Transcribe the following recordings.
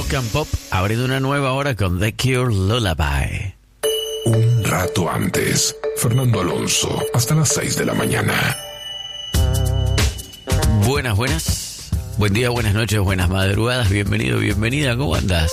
Rock and Pop, abriendo una nueva hora con The Cure Lullaby. Un rato antes, Fernando Alonso, hasta las 6 de la mañana. Buenas. Buen día, buenas noches, buenas madrugadas. Bienvenido, bienvenida. ¿Cómo andás?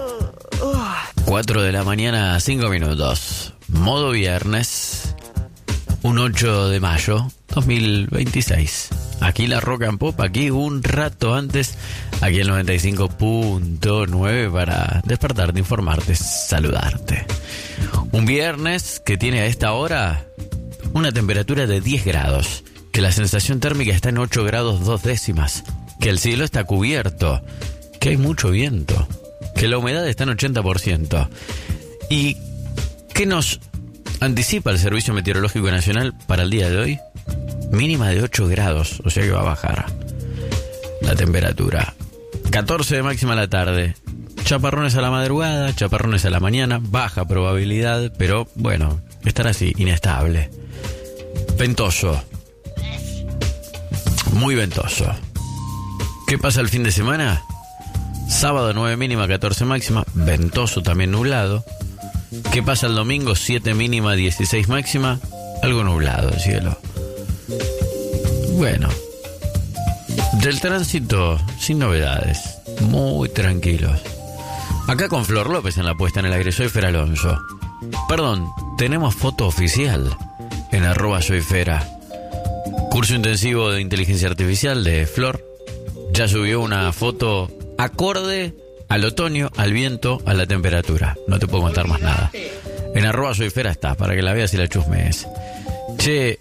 4 de la mañana, 5 minutos. Modo viernes, un 8 de mayo 2026. Aquí la Rock and Pop, aquí un rato antes, aquí el 95.9 para despertarte, informarte, saludarte. Un viernes que tiene a esta hora una temperatura de 10 grados, que la sensación térmica está en 8 grados 2 décimas, que el cielo está cubierto, que hay mucho viento, que la humedad está en 80%. ¿Y qué nos anticipa el Servicio Meteorológico Nacional para el día de hoy? Mínima de 8 grados, o sea que va a bajar la temperatura. 14 de máxima a la tarde. Chaparrones a la madrugada, chaparrones a la mañana, baja probabilidad, pero bueno, estará así, inestable. Ventoso. Muy ventoso. ¿Qué pasa el fin de semana? Sábado 9 mínima, 14 máxima, ventoso también nublado. ¿Qué pasa el domingo? 7 mínima, 16 máxima, algo nublado el cielo. Bueno, del tránsito sin novedades, muy tranquilos. Acá con Flor López en la puesta en el aire, soy Fer Alonso. Perdón, tenemos foto oficial en @soyfera. Curso intensivo de inteligencia artificial de Flor. Ya subió una foto acorde al otoño, al viento, a la temperatura. No te puedo contar más nada. En @soyfera está, para que la veas y la chusmees. Che,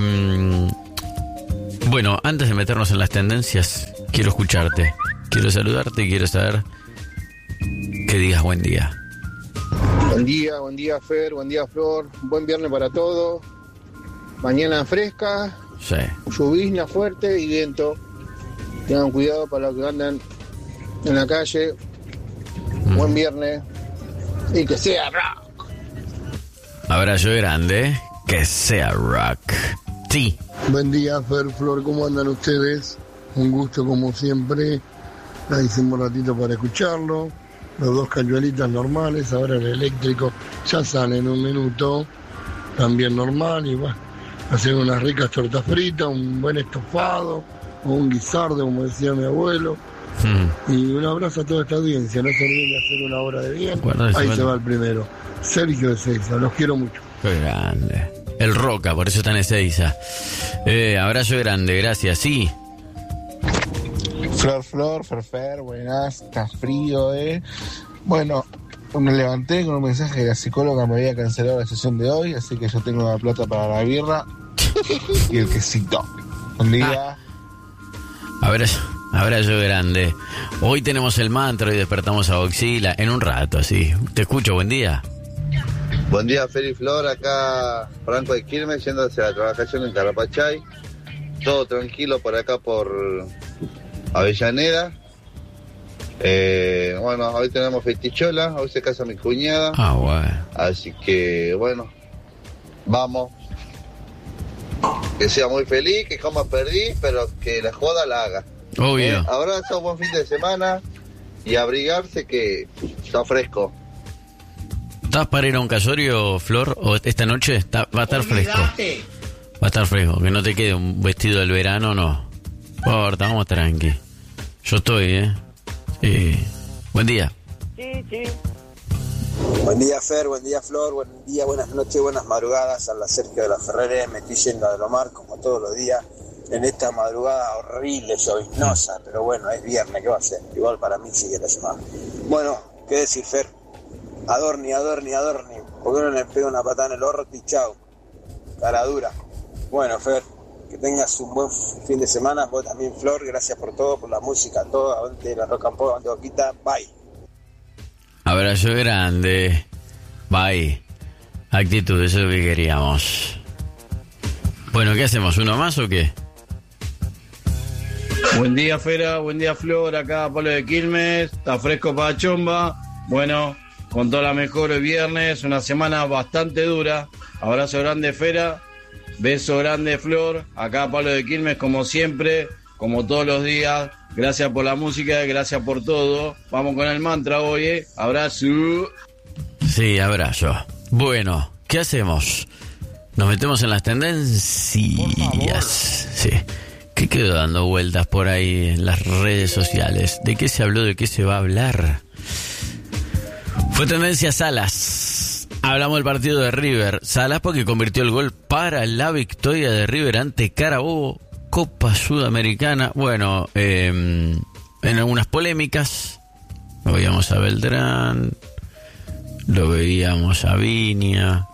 bueno, antes de meternos en las tendencias, quiero escucharte, quiero saludarte y quiero saber que digas buen día. Buen día Fer, buen día Flor, buen viernes para todos. Mañana fresca, Sí. llovizna fuerte y viento. Tengan cuidado para los que andan en la calle. Buen viernes y que sea rock. Abrazo grande, que sea rock. Sí. Buen día, Fer, Flor, ¿cómo andan ustedes? Un gusto como siempre. La hicimos un ratito para escucharlo. Los dos cañuelitas normales, ahora el eléctrico ya sale en un minuto. También normal y bueno, hacer unas ricas tortas fritas, un buen estofado o un guisardo, como decía mi abuelo. Y un abrazo a toda esta audiencia. No se olviden de hacer una hora de bien. Ahí se va el primero. Sergio de Seiza, los quiero mucho. Qué grande. El Roca, por eso está en Ezeiza. Abrazo grande, gracias. Sí. Fer, buenas, está frío, Bueno, me levanté con un mensaje de la psicóloga, me había cancelado la sesión de hoy, así que yo tengo la plata para la birra y el quesito. Buen día. Abrazo grande. Hoy tenemos el mantra y despertamos a Oxila en un rato, sí. Te escucho, buen día. Buen día, Fer y Flor, acá Franco de Quilmes, yendo hacia la trabajación en Carapachay. Todo tranquilo por acá por Avellaneda. Bueno, hoy tenemos festichola, hoy se casa mi cuñada. Bueno. Así que, bueno, vamos. Que sea muy feliz, que coma perdí, pero que la joda la haga. Obvio. Abrazo, buen fin de semana y abrigarse que está fresco. ¿Estás para ir a un casorio, Flor? ¿O esta noche va a estar fresco? Va a estar fresco, que no te quede un vestido del verano, no. Por favor, vamos tranqui. Yo estoy, Sí. Buen día. Sí. Buen día, Fer, buen día, Flor, buen día, buenas noches, buenas madrugadas. Habla Sergio de la Ferrere, me estoy yendo a Delomar como todos los días en esta madrugada horrible, lloviznosa, pero bueno, es viernes, ¿qué va a ser? Igual para mí sigue la semana. Bueno, ¿qué decir, Fer? Adorni, ¿por qué no le pega una patada en el orto y chao? Cara dura. Bueno, Fer, que tengas un buen fin de semana, vos también, Flor, gracias por todo, por la música, todo, avante la rock and pop, avante Boquita, bye. Abrazo grande, bye. Actitud, eso es lo que queríamos. Bueno, ¿qué hacemos? ¿Uno más o qué? Buen día, Fera, buen día, Flor, acá Pablo de Quilmes, está fresco para Chomba. Bueno, con toda la mejor el viernes, una semana bastante dura. Abrazo grande, Fera, beso grande, Flor, acá Pablo de Quilmes, como siempre, como todos los días. Gracias por la música, gracias por todo. Vamos con el mantra hoy, Abrazo. Sí, abrazo. Bueno, ¿qué hacemos? Nos metemos en las tendencias. Sí. ¿Qué quedó dando vueltas por ahí en las redes sociales? ¿De qué se habló? ¿De qué se va a hablar? Fue tendencia Salas. Hablamos del partido de River. Salas porque convirtió el gol para la victoria de River ante Carabobo, Copa Sudamericana. Bueno, en algunas polémicas. Lo veíamos a Beltrán, lo veíamos a Viña,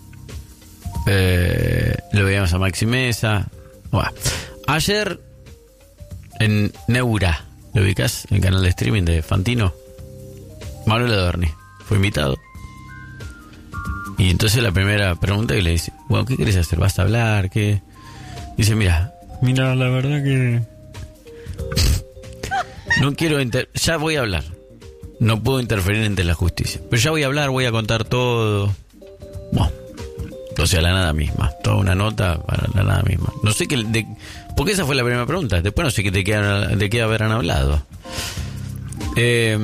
lo veíamos a Maxi Mesa. Bueno, ayer en Neura, ¿lo ubicás? En el canal de streaming de Fantino, Manuel Adorni fue invitado. Y entonces la primera pregunta que le dice, bueno, ¿qué querés hacer? ¿Vas a hablar? ¿Qué? Dice, mira, la verdad que no quiero ya voy a hablar. No puedo interferir entre la justicia. Pero ya voy a hablar, voy a contar todo. Bueno, o sea, la nada misma. Toda una nota para la nada misma. No sé qué... porque esa fue la primera pregunta. Después no sé de qué habrán hablado. ¿Qué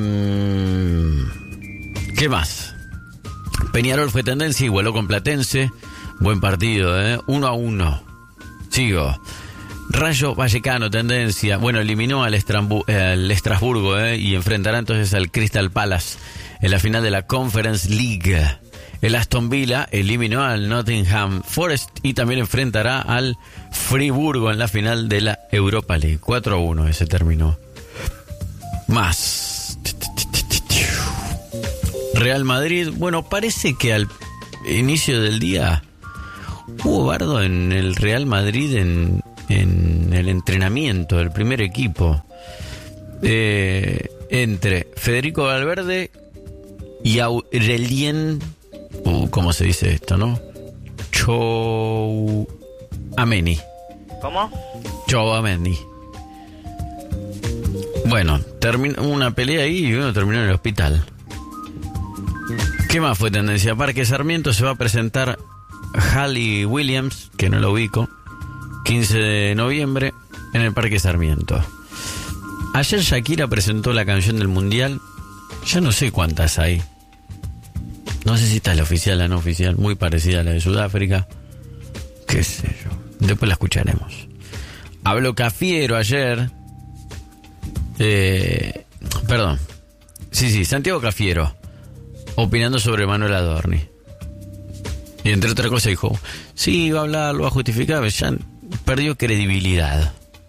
más? Peñarol fue tendencia, igualó con Platense. Buen partido, 1-1. Sigo. Rayo Vallecano, tendencia. Bueno, eliminó al Estrasburgo, y enfrentará entonces al Crystal Palace en la final de la Conference League. El Aston Villa eliminó al Nottingham Forest y también enfrentará al Friburgo en la final de la Europa League. 4-1 ese terminó. Más. Real Madrid. Bueno, parece que al inicio del día hubo bardo en el Real Madrid en el entrenamiento del primer equipo, entre Federico Valverde y Aurelien, ¿cómo se dice esto, no? Tchouaméni. ¿Cómo? Tchouaméni. Bueno, terminó una pelea ahí y uno terminó en el hospital. ¿Qué más fue tendencia? Parque Sarmiento se va a presentar Hayley Williams, que no lo ubico, 15 de noviembre en el Parque Sarmiento. Ayer Shakira presentó la canción del Mundial. Ya no sé cuántas hay. No sé si esta es la oficial o la no oficial. Muy parecida a la de Sudáfrica. Qué sé yo. Después la escucharemos. Habló Cafiero ayer. Perdón. Sí, Santiago Cafiero. Opinando sobre Manuel Adorni. Y entre otras cosas dijo, sí, va a hablar, lo va a justificar. Ya perdió credibilidad.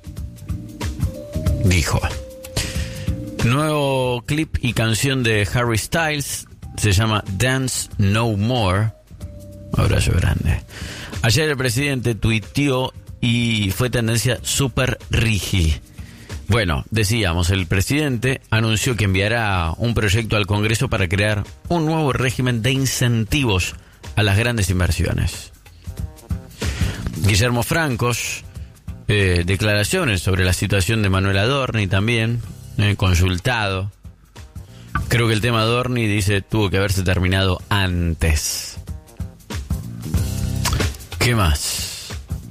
Dijo. Nuevo clip y canción de Harry Styles. Se llama Dance No More. Abrazo grande. Ayer el presidente tuiteó y fue tendencia Super Rigi. Bueno, decíamos, el presidente anunció que enviará un proyecto al Congreso para crear un nuevo régimen de incentivos a las grandes inversiones. Guillermo Francos, declaraciones sobre la situación de Manuel Adorni también, consultado. Creo que el tema Adorni, dice, tuvo que haberse terminado antes. ¿Qué más?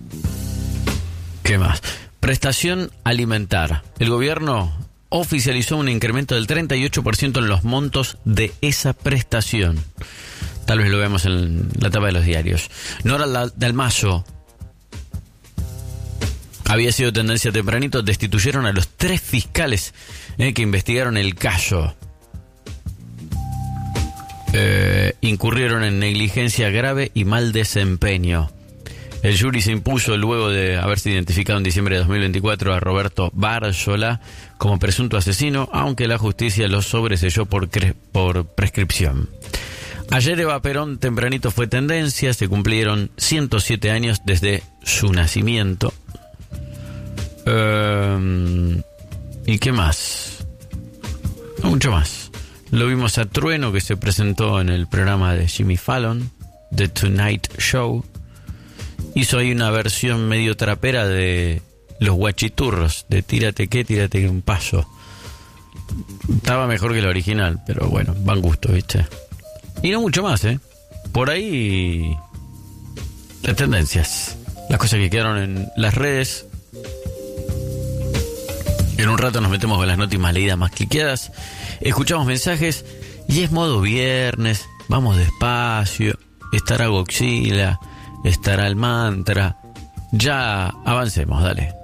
Prestación alimentar. El gobierno oficializó un incremento del 38% en los montos de esa prestación. Tal vez lo veamos en la tapa de los diarios. Nora Dalmaso había sido tendencia tempranito. Destituyeron a los 3 fiscales que investigaron el caso. Incurrieron en negligencia grave y mal desempeño. El jury se impuso luego de haberse identificado en diciembre de 2024 a Roberto Bárzola como presunto asesino, aunque la justicia lo sobreseyó por prescripción. Ayer Eva Perón tempranito fue tendencia, se cumplieron 107 años desde su nacimiento. ¿Y qué más? No mucho más. Lo vimos a Trueno, que se presentó en el programa de Jimmy Fallon, The Tonight Show. Hizo ahí una versión medio trapera de Los Guachiturros, de Tírate un paso. Estaba mejor que el original, pero bueno, van gusto, ¿viste? Y no mucho más, Por ahí las tendencias, las cosas que quedaron en las redes. En un rato nos metemos con las notas más leídas, más cliqueadas. Escuchamos mensajes y es modo viernes. Vamos despacio. Estará Godzilla, estará el mantra. Ya avancemos, dale.